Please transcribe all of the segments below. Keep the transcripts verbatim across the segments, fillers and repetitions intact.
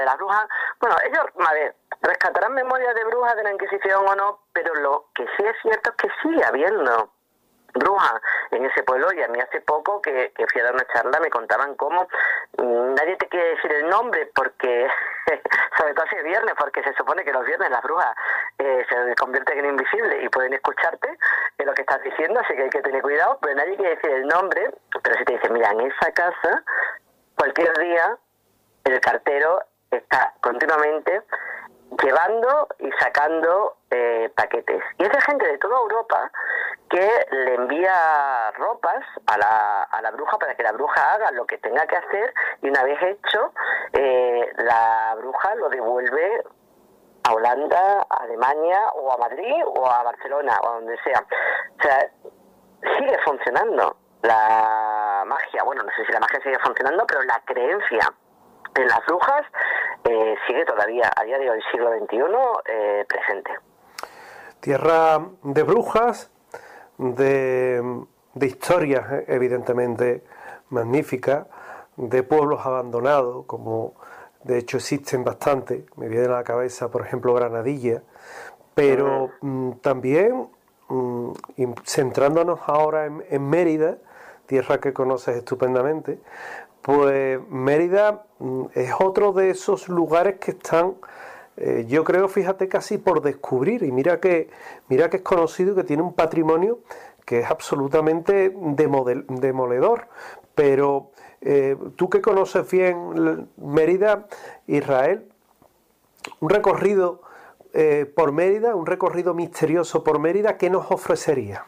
de las brujas, bueno, ellos, a ver, rescatarán memorias de brujas de la Inquisición o no, pero lo que sí es cierto es que sigue habiendo brujas en ese pueblo, y a mí hace poco que, que fui a dar una charla me contaban cómo mmm, nadie te quiere decir el nombre porque, sobre todo si es viernes, porque se supone que los viernes las brujas eh, se convierten en invisibles y pueden escucharte en lo que estás diciendo, así que hay que tener cuidado, pero nadie quiere decir el nombre, pero si te dicen, mira, en esa casa, cualquier día, el cartero está continuamente llevando y sacando eh, paquetes. Y es de gente de toda Europa que le envía ropas a la, a la bruja para que la bruja haga lo que tenga que hacer, y una vez hecho, eh, la bruja lo devuelve a Holanda, a Alemania, o a Madrid, o a Barcelona, o a donde sea. O sea, sigue funcionando la magia. Bueno, no sé si la magia sigue funcionando, pero la creencia en las brujas eh, sigue todavía, a día de hoy, siglo veintiuno, eh, presente. Tierra de brujas, de, de historias evidentemente magníficas, de pueblos abandonados, como de hecho existen bastante. Me viene a la cabeza, por ejemplo, Granadilla, pero mm. Mm, también mm, centrándonos ahora en, en Mérida, tierra que conoces estupendamente, pues Mérida mm, es otro de esos lugares que están, eh, yo creo, fíjate, casi por descubrir, y mira que, mira que es conocido, que tiene un patrimonio que es absolutamente demodel, demoledor, pero eh, tú que conoces bien Mérida, Israel, un recorrido eh, por Mérida, un recorrido misterioso por Mérida, ¿qué nos ofrecería?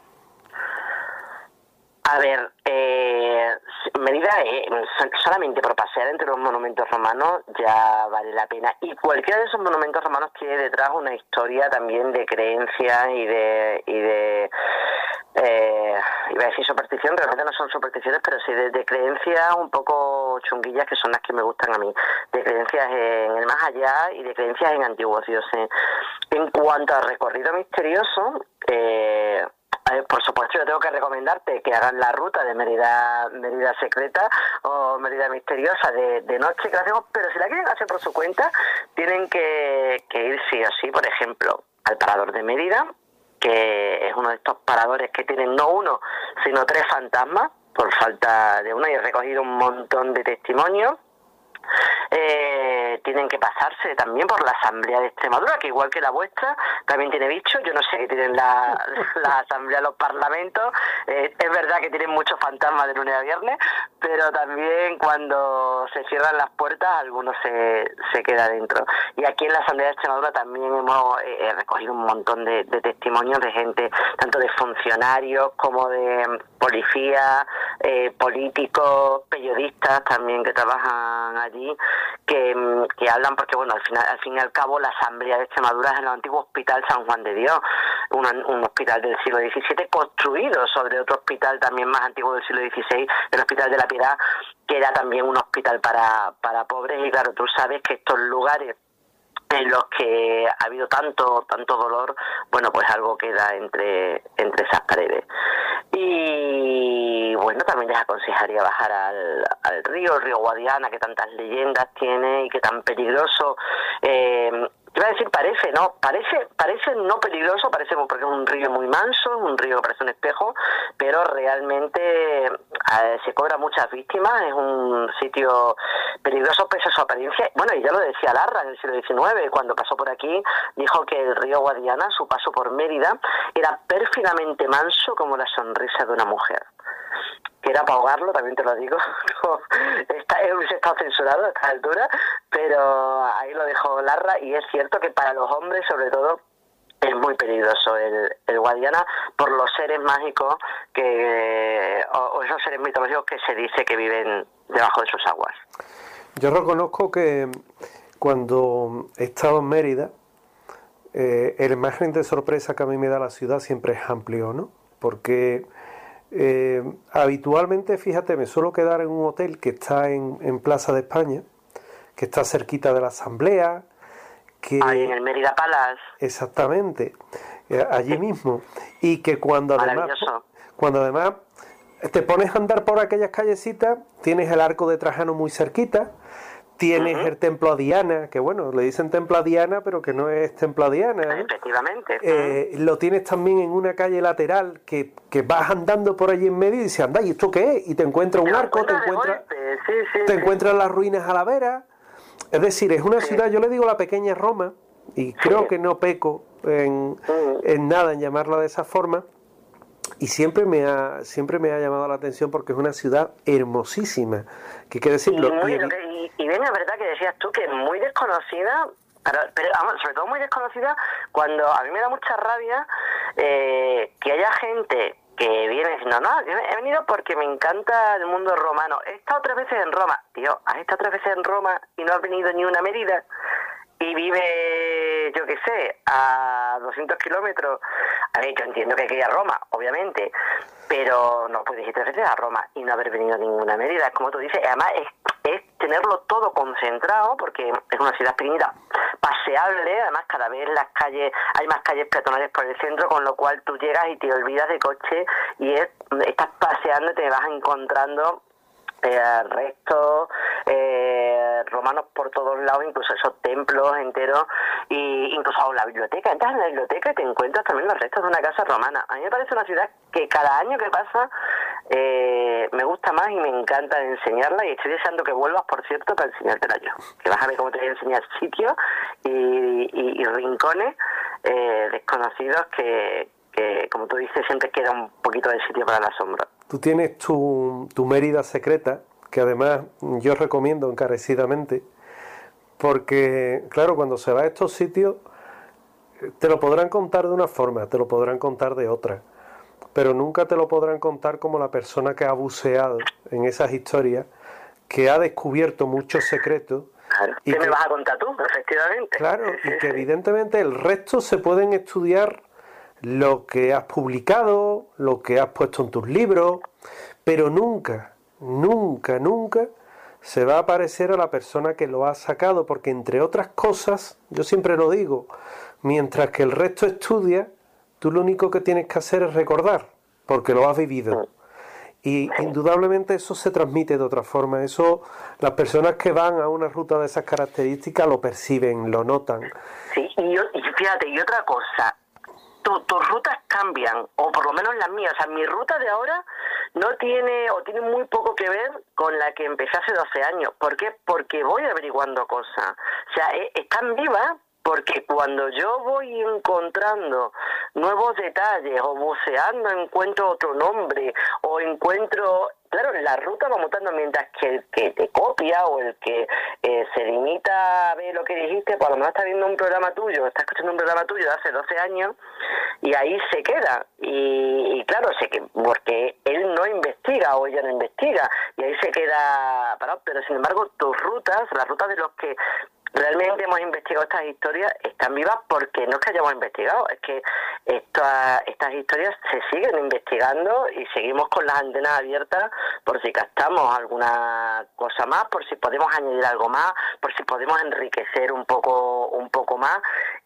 A ver, eh, Mérida, eh, solamente por pasear entre los monumentos romanos ya vale la pena. Y cualquiera de esos monumentos romanos tiene detrás una historia también de creencia y de... Y de eh, iba a decir superstición, realmente no son supersticiones, pero sí de, de creencias un poco chunguillas, que son las que me gustan a mí. De creencias en el más allá y de creencias en antiguos dioses. En cuanto al recorrido misterioso... Eh, Por supuesto, yo tengo que recomendarte que hagan la ruta de Mérida, Mérida Secreta o Mérida Misteriosa de, de noche, que la hacemos, pero si la quieren hacer por su cuenta, tienen que, que ir sí o sí, por ejemplo, al Parador de Mérida, que es uno de estos paradores que tienen no uno, sino tres fantasmas, por falta de uno, y he recogido un montón de testimonios. Eh, tienen que pasarse también por la Asamblea de Extremadura, que igual que la vuestra también tiene bichos. Yo no sé qué tienen la, la Asamblea, los parlamentos. Eh, es verdad que tienen muchos fantasmas de lunes a viernes, pero también cuando se cierran las puertas alguno se, se queda dentro. Y aquí en la Asamblea de Extremadura también hemos eh, recogido un montón de, de testimonios de gente, tanto de funcionarios como de policías, eh, políticos, periodistas también que trabajan allí, que, que hablan, porque bueno, al final, al fin y al cabo la Asamblea de Extremadura es el antiguo Hospital San Juan de Dios, un, un hospital del siglo diecisiete construido sobre otro hospital también más antiguo del siglo dieciséis, el Hospital de la Piedad, que era también un hospital para, para pobres. Y claro, tú sabes que estos lugares en los que ha habido tanto tanto dolor, bueno, pues algo queda entre entre esas paredes. Y bueno, también les aconsejaría bajar al, al río, el río Guadiana, que tantas leyendas tiene y que tan peligroso. Eh, iba a decir parece, ¿no? Parece parece no peligroso, parece porque es un río muy manso, un río que parece un espejo, pero realmente eh, se cobra muchas víctimas, es un sitio peligroso pese a su apariencia. Bueno, y ya lo decía Larra en el siglo diecinueve, cuando pasó por aquí, dijo que el río Guadiana, su paso por Mérida, era pérfidamente manso como la sonrisa de una mujer. Que era para ahogarlo, también te lo digo. está, hubiese estado censurado a esta altura, pero ahí lo dejó Larra, y es cierto que para los hombres, sobre todo, es muy peligroso el, el Guadiana por los seres mágicos que o, o esos seres mitológicos que se dice que viven debajo de sus aguas. Yo reconozco que cuando he estado en Mérida, eh, el margen de sorpresa que a mí me da la ciudad siempre es amplio, ¿no? Porque eh, habitualmente, fíjate, me suelo quedar en un hotel que está en, en Plaza de España, que está cerquita de la Asamblea, que ahí en el Mérida Palace. Exactamente, eh, allí mismo. Y que cuando además, cuando además te pones a andar por aquellas callecitas, tienes el Arco de Trajano muy cerquita, Tienes Uh-huh. el templo a Diana, que bueno, le dicen templo a Diana, pero que no es templo a Diana, ¿no? Efectivamente. Eh, lo tienes también en una calle lateral que, que vas andando por allí en medio y dices, anda, ¿y esto qué es? Y te encuentras Te un lo arco, te encuentras de encuentras, golpe, sí, sí, te sí. encuentras las ruinas a la vera. Es decir, es una Sí. ciudad, yo le digo la pequeña Roma, y creo Sí. que no peco en, Mm. en nada en llamarla de esa forma. Y siempre me ha siempre me ha llamado la atención porque es una ciudad hermosísima, que hay que Y, decirlo. muy, Y lo evi- que, y, y bien, es verdad que decías tú que es muy desconocida, pero, pero vamos, sobre todo muy desconocida cuando a mí me da mucha rabia eh, que haya gente que viene diciendo, no, yo he venido porque me encanta el mundo romano. He estado tres veces en Roma. Tío, has estado tres veces en Roma y no has venido ni una Mérida. Y vive, yo qué sé, a doscientos kilómetros. A ver, yo entiendo que hay que ir a Roma, obviamente, pero no puedes ir tres veces a Roma y no haber venido a ninguna Mérida. Como tú dices, además es, es tenerlo todo concentrado, porque es una ciudad pequeñita, paseable, además cada vez las calles, hay más calles peatonales por el centro, con lo cual tú llegas y te olvidas de coche y es, estás paseando y te vas encontrando Eh, restos eh, romanos por todos lados, incluso esos templos enteros, y incluso la biblioteca. Entras en la biblioteca y te encuentras también los restos de una casa romana. A mí me parece una ciudad que cada año que pasa eh, me gusta más y me encanta enseñarla, y estoy deseando que vuelvas, por cierto, para enseñártela yo, que vas a ver cómo te voy a enseñar sitios y, y, y rincones eh, desconocidos que, que, como tú dices, siempre queda un poquito de sitio para el asombro. Tú tienes tu, tu Mérida secreta, que además yo recomiendo encarecidamente, porque, claro, cuando se va a estos sitios, te lo podrán contar de una forma, te lo podrán contar de otra, pero nunca te lo podrán contar como la persona que ha buceado en esas historias, que ha descubierto muchos secretos. Claro. Y ¿Qué que, me vas a contar tú, efectivamente? claro, Sí, sí, y que sí. evidentemente el resto se pueden estudiar lo que has publicado, lo que has puesto en tus libros, pero nunca, nunca, nunca se va a parecer a la persona que lo ha sacado, porque entre otras cosas, yo siempre lo digo, mientras que el resto estudia, tú lo único que tienes que hacer es recordar, porque lo has vivido. Y indudablemente eso se transmite de otra forma. Eso, las personas que van a una ruta de esas características lo perciben, lo notan. Sí, y, yo, y fíjate, y otra cosa, tu, tus rutas cambian, o por lo menos las mías. O sea, mi ruta de ahora no tiene, o tiene muy poco que ver con la que empecé hace doce años. ¿Por qué? Porque voy averiguando cosas. O sea, eh, están vivas, porque cuando yo voy encontrando nuevos detalles o buceando encuentro otro nombre o encuentro... Claro, la ruta va mutando, mientras que el que te copia o el que eh, se limita a ver lo que dijiste, pues a lo mejor está viendo un programa tuyo, está escuchando un programa tuyo de hace doce años y ahí se queda. Y, y claro, sé que porque él no investiga o ella no investiga y ahí se queda parado. Pero sin embargo, tus rutas, las rutas de los que realmente hemos investigado estas historias, están vivas porque no es que hayamos investigado, es que esta, estas historias se siguen investigando y seguimos con las antenas abiertas por si captamos alguna cosa más, por si podemos añadir algo más, por si podemos enriquecer un poco un poco más. Y,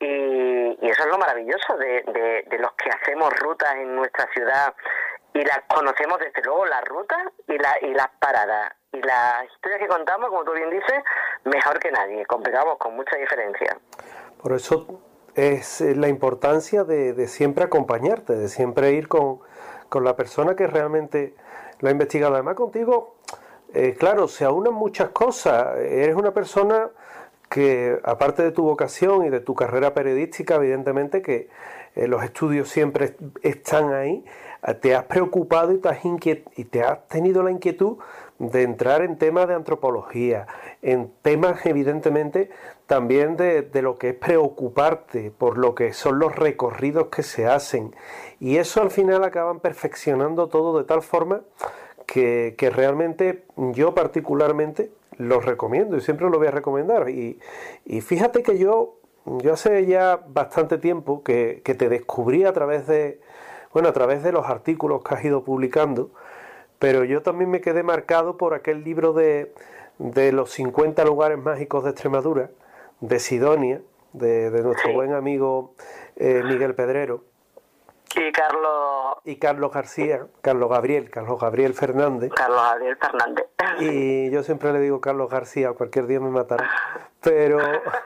y eso es lo maravilloso de, de, de los que hacemos rutas en nuestra ciudad y las conocemos, desde luego, las rutas y, la, y las paradas. Y las historias que contamos, como tú bien dices, mejor que nadie, completamos con mucha diferencia. Por eso es la importancia de, de siempre acompañarte, de siempre ir con, con la persona que realmente lo ha investigado. Además contigo, eh, claro, se aunan muchas cosas. Eres una persona que, aparte de tu vocación y de tu carrera periodística, evidentemente que eh, los estudios siempre están ahí, te has preocupado y te has, inquiet- y te has tenido la inquietud de entrar en temas de antropología, en temas evidentemente también de, de lo que es preocuparte por lo que son los recorridos que se hacen, y eso al final acaban perfeccionando todo de tal forma que, que realmente yo particularmente lo recomiendo y siempre lo voy a recomendar. Y, y fíjate que yo, yo hace ya bastante tiempo que, que te descubrí a través de, bueno, a través de los artículos que has ido publicando, pero yo también me quedé marcado por aquel libro de, de los cincuenta lugares mágicos de Extremadura, de Sidonia, de, de nuestro Sí. buen amigo eh, Miguel Pedrero. Y Carlos... Y Carlos García, Carlos Gabriel, Carlos Gabriel Fernández. Carlos Gabriel Fernández. Y yo siempre le digo Carlos García, cualquier día me matará. Pero,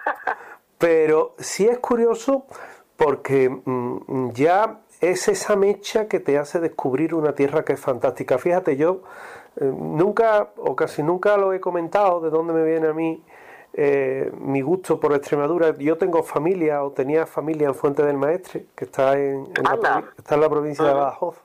pero sí es curioso porque mmm, ya es esa mecha que te hace descubrir una tierra que es fantástica. Fíjate, yo eh, nunca o casi nunca lo he comentado de dónde me viene a mí eh, mi gusto por Extremadura. Yo tengo familia o tenía familia en Fuente del Maestre, que está en, en, la, está en la provincia de Badajoz.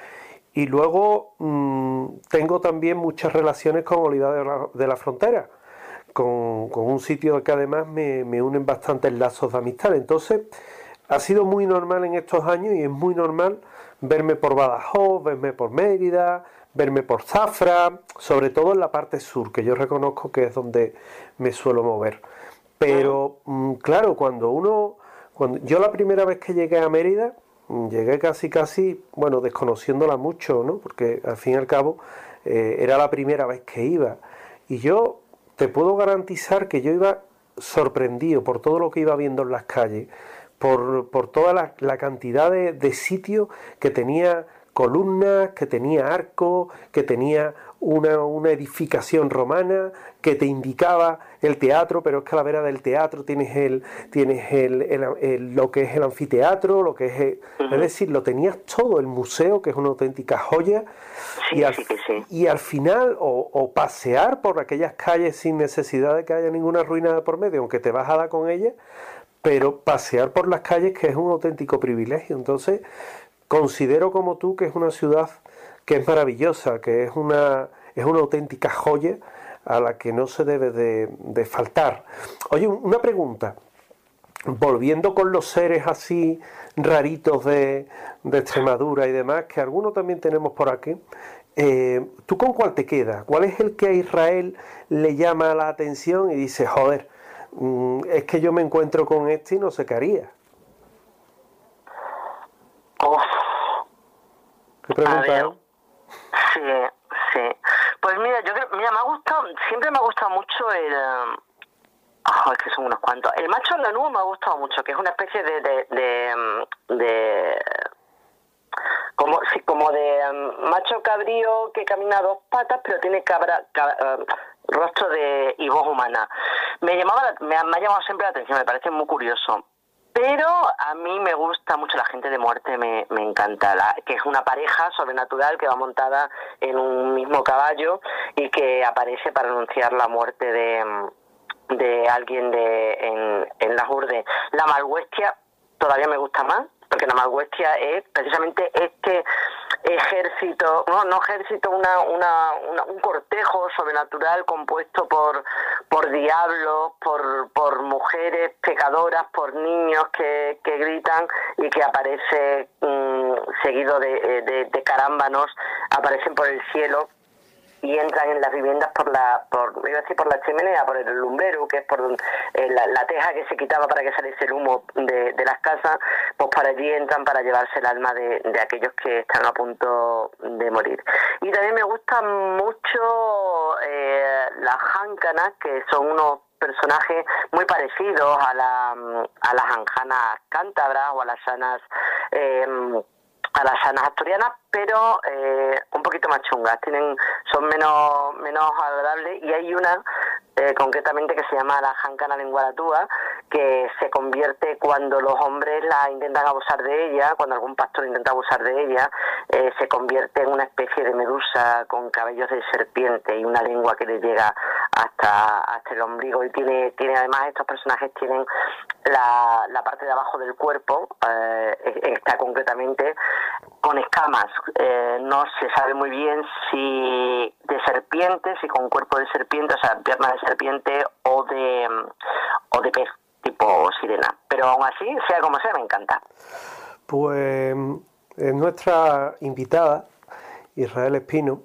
Y luego mmm, tengo también muchas relaciones con Olivar de la, de la Frontera, con, con un sitio que además me, me unen bastantes lazos de amistad. Entonces, ha sido muy normal en estos años y es muy normal verme por Badajoz, verme por Mérida, verme por Zafra, sobre todo en la parte sur, que yo reconozco que es donde me suelo mover. Pero, mmm, claro, cuando uno... Cuando, yo la primera vez que llegué a Mérida, llegué casi casi, bueno, desconociéndola mucho, ¿no? Porque al fin y al cabo eh, era la primera vez que iba. Y yo te puedo garantizar que yo iba sorprendido por todo lo que iba viendo en las calles, por, por toda la, la cantidad de, de sitios que tenía columnas, que tenía arcos, que tenía una, una edificación romana, que te indicaba el teatro, pero es que a la vera del teatro tienes el tienes el, el, el, lo que es el anfiteatro, lo que es el, uh-huh. es decir, lo tenías todo, el museo, que es una auténtica joya, sí, y, al, sí que sí. y al final, o, o pasear por aquellas calles sin necesidad de que haya ninguna ruina de por medio, aunque te vas a dar con ellas, pero pasear por las calles, que es un auténtico privilegio. Entonces, considero como tú que es una ciudad que es maravillosa, que es una, es una auténtica joya a la que no se debe de, de faltar. Oye, una pregunta. Volviendo con los seres así raritos de, de Extremadura y demás, que algunos también tenemos por aquí, eh, ¿tú con cuál te quedas? ¿Cuál es el que a Israel le llama la atención y dice, joder, mmm, es que yo me encuentro con este y no sé qué haría? Uf. ¿Qué pregunta? Sí, sí. Pues mira, yo creo, mira, me ha gustado, siempre me ha gustado mucho el... Oh, es que son unos cuantos. El macho andaluz me ha gustado mucho, que es una especie de... de, de, de como, sí, como de um, macho cabrío que camina a dos patas, pero tiene cabra, cabra, uh, rostro de y voz humana. Me, llamaba, me, ha, me ha llamado siempre la atención, me parece muy curioso. Pero a mí me gusta mucho la gente de muerte, me, me encanta, la, que es una pareja sobrenatural que va montada en un mismo caballo y que aparece para anunciar la muerte de, de alguien de en, en las urdes. La malhuestia todavía me gusta más, porque la malhuestia es precisamente este ejército, no, no ejército, una, una, una, un cortejo sobrenatural compuesto por, por diablos, por, por mujeres pecadoras, por niños que, que gritan y que aparece mmm, seguido de, de, de carámbanos, aparecen por el cielo y entran en las viviendas por la, por, iba a decir por la chimenea, por el lumbrero, que es por eh, la, la teja que se quitaba para que saliese el humo de, de las casas, pues para allí entran para llevarse el alma de, de aquellos que están a punto de morir. Y también me gustan mucho eh, las jáncanas, que son unos personajes muy parecidos a, la, a las anjanas cántabras o a las sanas... Eh, a las sanas asturianas, pero eh, un poquito más chungas, tienen, son menos menos agradables, y hay una eh, concretamente que se llama la jáncana lenguaratúa, que se convierte cuando los hombres la intentan abusar de ella, cuando algún pastor intenta abusar de ella, eh, se convierte en una especie de medusa con cabellos de serpiente y una lengua que le llega hasta hasta el ombligo, y tiene tiene además, estos personajes tienen la, la parte de abajo del cuerpo, eh, está concretamente con escamas, eh, no se sabe muy bien si de serpiente, si con cuerpo de serpiente, o sea, piernas de serpiente o de o de pez, tipo sirena, pero aún así, sea como sea, me encanta. Pues es nuestra invitada, Israel Espino,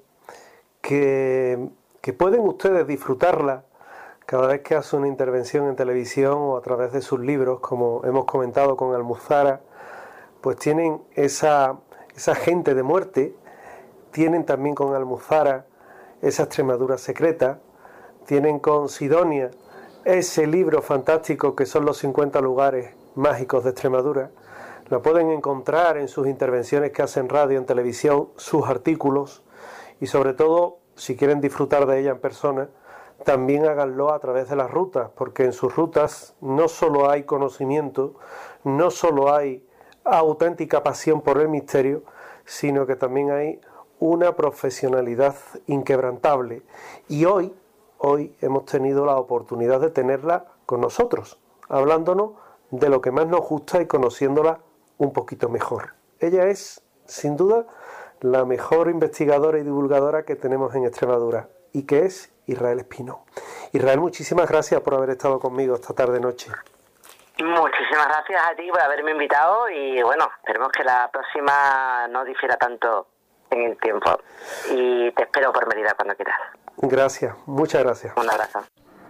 que, que pueden ustedes disfrutarla cada vez que hace una intervención en televisión o a través de sus libros, como hemos comentado con Almuzara, pues tienen esa, esa gente de muerte, tienen también con Almuzara esa Extremadura secreta, tienen con Sidonia ese libro fantástico que son los cincuenta lugares mágicos de Extremadura, La pueden encontrar en sus intervenciones que hace en radio, en televisión, sus artículos y sobre todo, si quieren disfrutar de ella en persona, también háganlo a través de las rutas, porque en sus rutas no solo hay conocimiento, no solo hay auténtica pasión por el misterio, sino que también hay una profesionalidad inquebrantable. Y hoy, hoy hemos tenido la oportunidad de tenerla con nosotros, hablándonos de lo que más nos gusta y conociéndola un poquito mejor. Ella es, sin duda, la mejor investigadora y divulgadora que tenemos en Extremadura, y que es Israel Espino. Israel, muchísimas gracias por haber estado conmigo esta tarde-noche. Muchísimas gracias a ti por haberme invitado y bueno, esperemos que la próxima no difiera tanto en el tiempo. Y te espero por Mérida cuando quieras. Gracias, muchas gracias. Un abrazo.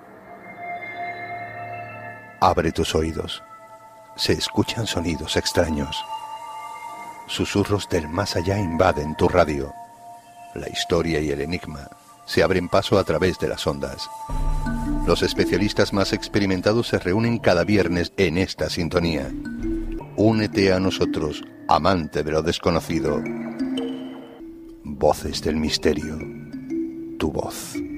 Abre tus oídos. Se escuchan sonidos extraños. Susurros del más allá invaden tu radio. La historia y el enigma se abren paso a través de las ondas. Los especialistas más experimentados se reúnen cada viernes en esta sintonía. Únete a nosotros, amante de lo desconocido. Voces del misterio. Tu voz.